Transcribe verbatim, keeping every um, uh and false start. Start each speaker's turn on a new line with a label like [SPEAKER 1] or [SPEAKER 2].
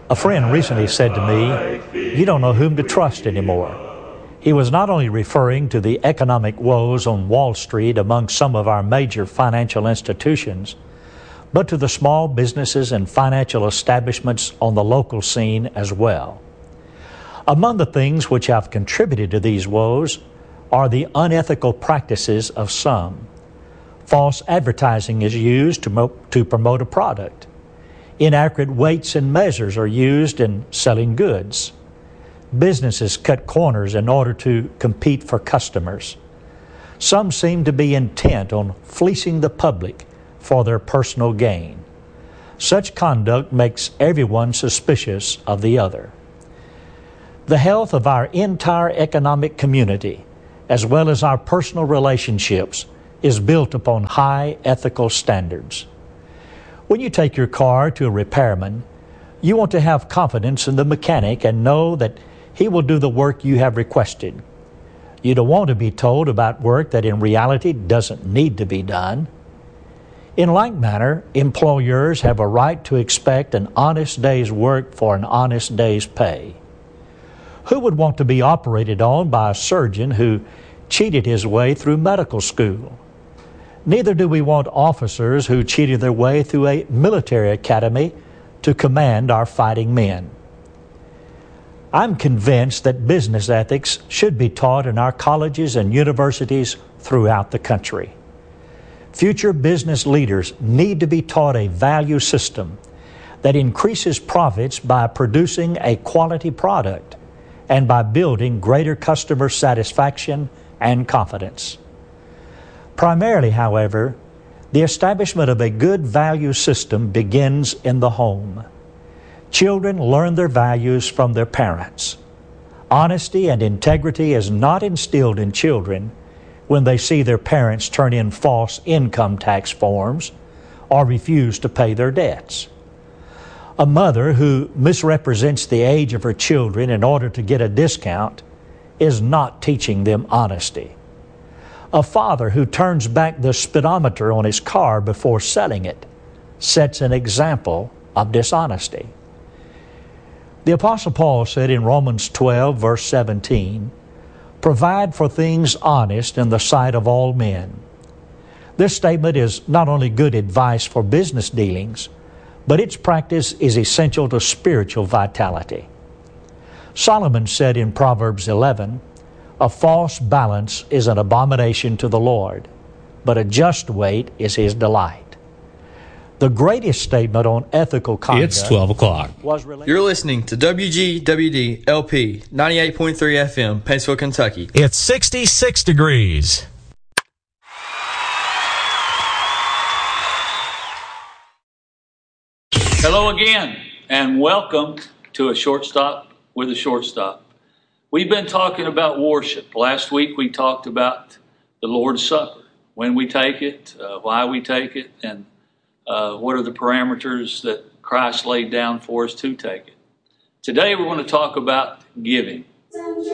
[SPEAKER 1] A friend recently said to me, "You don't know whom to trust anymore." He was not only referring to the economic woes on Wall Street among some of our major financial institutions, but to the small businesses and financial establishments on the local scene as well. Among the things which have contributed to these woes are the unethical practices of some. False advertising is used to, mo- to promote a product. Inaccurate weights and measures are used in selling goods. Businesses cut corners in order to compete for customers. Some seem to be intent on fleecing the public for their personal gain. Such conduct makes everyone suspicious of the other. The health of our entire economic community, as well as our personal relationships, is built upon high ethical standards. When you take your car to a repairman, you want to have confidence in the mechanic and know that he will do the work you have requested. You don't want to be told about work that in reality doesn't need to be done. In like manner, employers have a right to expect an honest day's work for an honest day's pay. Who would want to be operated on by a surgeon who cheated his way through medical school? Neither do we want officers who cheated their way through a military academy to command our fighting men. I'm convinced that business ethics should be taught in our colleges and universities throughout the country. Future business leaders need to be taught a value system that increases profits by producing a quality product and by building greater customer satisfaction and confidence. Primarily, however, the establishment of a good value system begins in the home. Children learn their values from their parents. Honesty and integrity is not instilled in children when they see their parents turn in false income tax forms or refuse to pay their debts. A mother who misrepresents the age of her children in order to get a discount is not teaching them honesty. A father who turns back the speedometer on his car before selling it sets an example of dishonesty. The Apostle Paul said in Romans twelve, verse seventeen, "Provide for things honest in the sight of all men." This statement is not only good advice for business dealings, but its practice is essential to spiritual vitality. Solomon said in Proverbs eleven, "A false balance is an abomination to the Lord, but a just weight is His delight." The greatest statement on ethical conduct...
[SPEAKER 2] It's twelve o'clock.
[SPEAKER 1] Was related.
[SPEAKER 3] You're listening to W G W D L P ninety-eight point three F M, Paintsville, Kentucky.
[SPEAKER 2] It's sixty-six degrees.
[SPEAKER 4] Hello again, and welcome to A Shortstop with a Shortstop. We've been talking about worship. Last week we talked about the Lord's Supper, when we take it, uh, why we take it, and uh, what are the parameters that Christ laid down for us to take it. Today we're going to talk about giving.